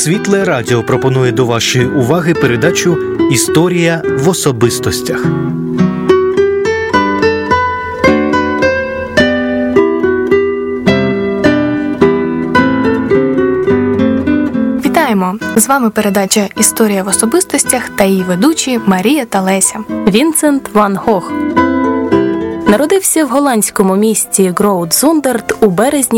Світле Радіо пропонує до вашої уваги передачу «Історія в особистостях». Вітаємо! З вами передача «Історія в особистостях» та її ведучі Марія та Леся. Вінсент Ван Гог народився в голландському місті Гроут-Зундерт у березні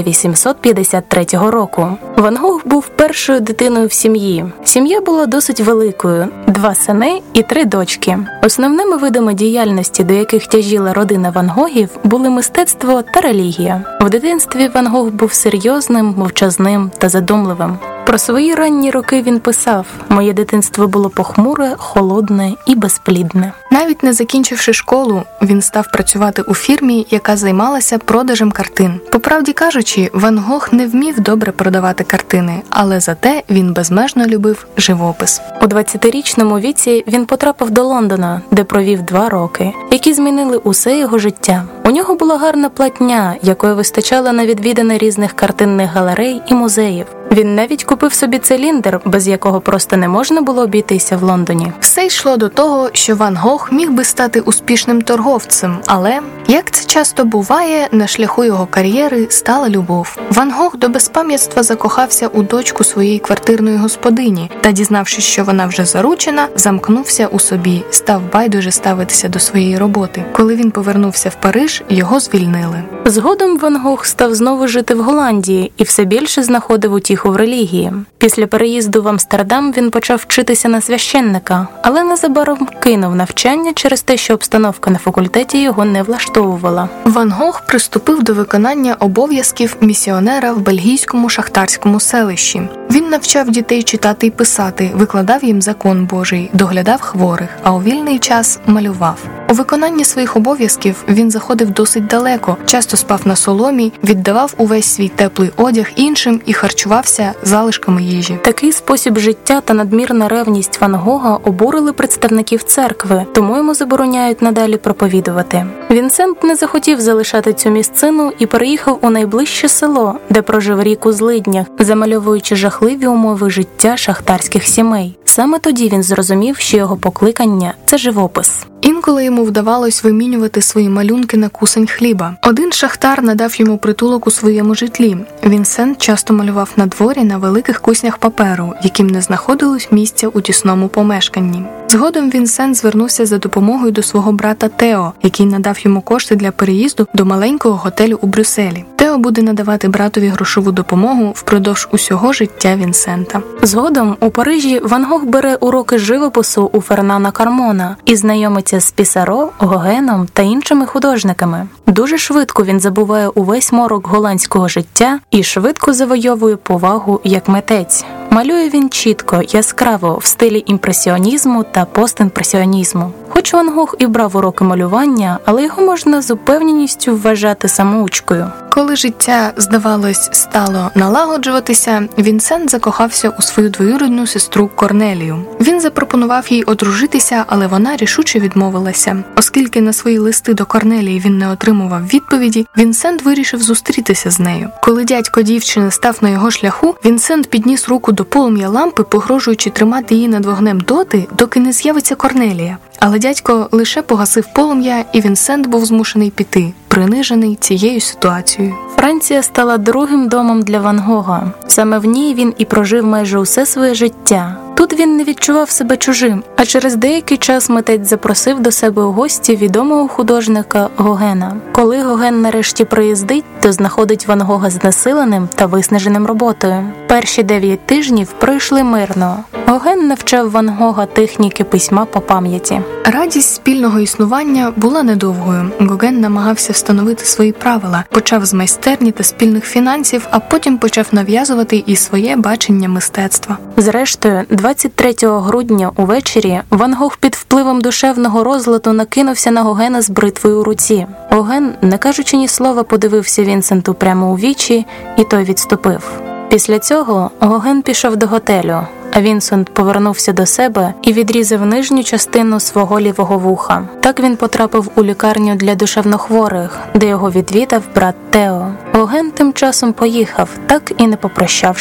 1853 року. Ван Гог був першою дитиною в сім'ї. Сім'я була досить великою – 2 сини і 3 дочки. Основними видами діяльності, до яких тяжіла родина Ван Гогів, були мистецтво та релігія. В дитинстві Ван Гог був серйозним, мовчазним та задумливим. Про свої ранні роки він писав: «Моє дитинство було похмуре, холодне і безплідне». Навіть не закінчивши школу, він став працювати у фірмі, яка займалася продажем картин. По правді кажучи, Ван Гог не вмів добре продавати картини, але зате він безмежно любив живопис. У 20-річному віці він потрапив до Лондона, де провів 2 роки, які змінили усе його життя. У нього була гарна платня, якої вистачало на відвідини різних картинних галерей і музеїв. Він навіть купив собі циліндр, без якого просто не можна було обійтися в Лондоні. Все йшло до того, що Ван Гог міг би стати успішним торговцем, але, як це часто буває, на шляху його кар'єри стала любов. Ван Гог до безпам'ятства закохався у дочку своєї квартирної господині та, дізнавшись, що вона вже заручена, замкнувся у собі, став байдуже ставитися до своєї роботи. Коли він повернувся в Париж, його звільнили. Згодом Ван Гог став знову жити в Голландії і все більше знаходив утіху в релігії. Після переїзду в Амстердам він почав вчитися на священника, але незабаром кинув навчання через те, що обстановка на факультеті його не влаштовувала. Ван Гог приступив до виконання обов'язків місіонера в бельгійському шахтарському селищі. Він навчав дітей читати і писати, викладав їм закон Божий, доглядав хворих, а у вільний час малював. У виконанні своїх обов'язків він заходив досить далеко, часто спав на соломі, віддавав увесь свій теплий одяг іншим і харчувався залишками їжі. Такий спосіб життя та надмірна ревність Ван Гога обурили представників церкви, тому йому забороняють надалі проповідувати. Вінсент не захотів залишати цю місцину і переїхав у найближче село, де прожив рік у злиднях, замальовуючи жахливі умови життя шахтарських сімей. Саме тоді він зрозумів, що його покликання – це живопис. Інколи йому вдавалось вимінювати свої малюнки на кусень хліба. Один шахтар надав йому притулок у своєму житлі. Вінсент часто малював на дворі на великих куснях паперу, яким не знаходилось місця у тісному помешканні. Згодом Вінсент звернувся за допомогою до свого брата Тео, який надав йому кошти для переїзду до маленького готелю у Брюсселі. Тео буде надавати братові грошову допомогу впродовж усього життя Вінсента. Згодом у Парижі Ван Гог бере уроки живопису у Фернана Кармона і знайомиться з Пісаро, Гогеном та іншими художниками. Дуже швидко він забуває увесь морок голландського життя і швидко завойовує повагу як митець. Малює він чітко, яскраво, в стилі імпресіонізму та постімпресіонізму. Хоч Ван Гог і брав уроки малювання, але його можна з упевненістю вважати самоучкою. Коли життя, здавалось, стало налагоджуватися, Вінсент закохався у свою двоюрідну сестру Корнелію. Він запропонував їй одружитися, але вона рішуче відмовилася. Оскільки на свої листи до Корнелії він не отримував відповіді, Вінсент вирішив зустрітися з нею. Коли дядько дівчини став на його шляху, Вінсент підніс руку до полум'я лампи, погрожуючи тримати її над вогнем доти, доки не з'явиться Корнелія. Але дядько лише погасив полум'я, і Вінсент був змушений піти, принижений цією ситуацією. Франція стала другим домом для Ван Гога. Саме в ній він і прожив майже усе своє життя. Тут він не відчував себе чужим, а через деякий час митець запросив до себе у гості відомого художника Гогена. Коли Гоген нарешті приїздить, то знаходить Ван Гога знесиленим та виснаженим роботою. Перші 9 тижнів пройшли мирно. Гоген навчав Ван Гога техніки письма по пам'яті. Радість спільного існування була недовгою. Гоген намагався встановити свої правила, почав з майстерні та спільних фінансів, а потім почав нав'язувати і своє бачення мистецтва. Зрештою, 23 грудня увечері Ван Гог під впливом душевного розладу накинувся на Гогена з бритвою у руці. Гоген, не кажучи ні слова, подивився Вінсенту прямо у вічі, і той відступив. Після цього Гоген пішов до готелю, а Вінсент повернувся до себе і відрізав нижню частину свого лівого вуха. Так він потрапив у лікарню для душевнохворих, де його відвідав брат Тео. Гоген тим часом поїхав, так і не попрощавшись.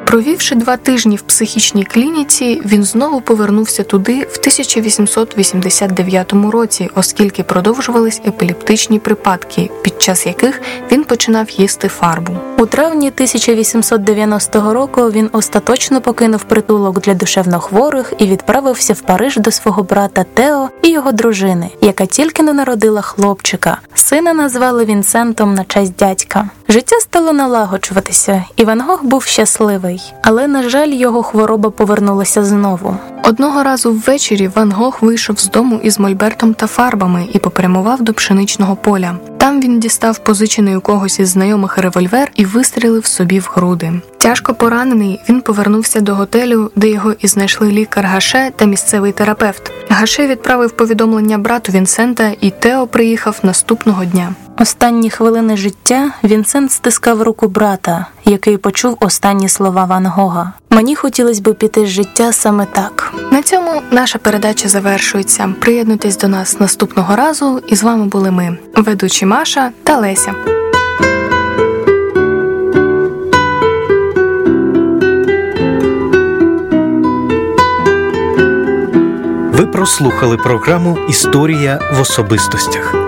Провівши 2 тижні в психічній клініці, він знову повернувся туди в 1889 році, оскільки продовжувались епілептичні припадки, під час яких він починав їсти фарбу. У травні 1890 року він остаточно покинув притулок для душевнохворих і відправився в Париж до свого брата Тео і його дружини, яка тільки не народила хлопчика. Сина назвали Вінсентом на честь дядька. Життя стало налагоджуватися, і Ван Гог був щасливий. Але, на жаль, його хвороба повернулася знову. Одного разу ввечері Ван Гог вийшов з дому із мольбертом та фарбами і попрямував до пшеничного поля. Там він дістав позичений у когось із знайомих револьвер і вистрілив собі в груди. Тяжко поранений, він повернувся до готелю, де його і знайшли лікар Гаше та місцевий терапевт. Гаше відправив повідомлення брату Вінсента, і Тео приїхав наступного дня. Останні хвилини життя Вінсент стискав руку брата, який почув останні слова Ван Гога. Мені хотілося б піти з життя саме так. На цьому наша передача завершується. Приєднуйтесь до нас наступного разу, і з вами були ми, ведучі Маша та Леся. Ви прослухали програму «Історія в особистостях».